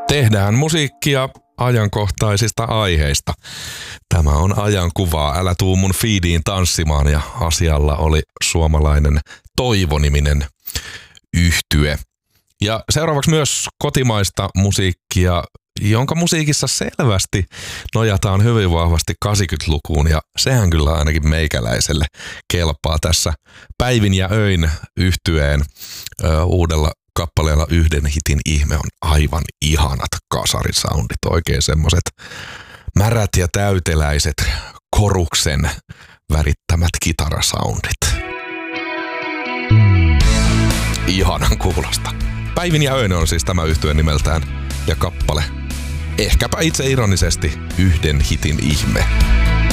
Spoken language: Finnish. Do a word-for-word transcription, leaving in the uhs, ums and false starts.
Tehdään musiikkia ajankohtaisista aiheista. Tämä on ajankuvaa. Älä tuu mun feediin tanssimaan, ja asialla oli suomalainen Toivo-niminen yhtye. Ja seuraavaksi myös kotimaista musiikkia, jonka musiikissa selvästi nojataan hyvin vahvasti kahdeksankymmentälukuun, ja sehän kyllä ainakin meikäläiselle kelpaa tässä Päivin ja öin yhtyeen ö, uudella kappaleella Yhden hitin ihme on aivan ihanat kasarisoundit, oikein semmoset märät ja täyteläiset koruksen värittämät kitarasoundit. Ihanan kuulosta. Päivin ja öin on siis tämä yhtye nimeltään, ja kappale ehkäpä itse ironisesti Yhden hitin ihme.